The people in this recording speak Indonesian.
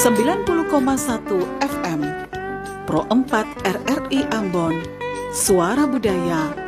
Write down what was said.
90,1 FM Pro 4 RRI Ambon, Suara Budaya